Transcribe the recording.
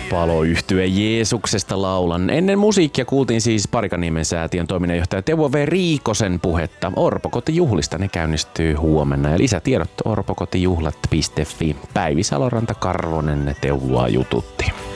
Paloyhtye Jeesuksesta laulan. Ennen musiikkia kuultiin siis Parikaniemen säätiön toiminnanjohtaja Teuvo V. Riikosen puhetta Orpokotijuhlista. Ne käynnistyy huomenna ja lisätiedot orpokotijuhlat.fi. Päivi Saloranta Karvonen Teuvoa jututti.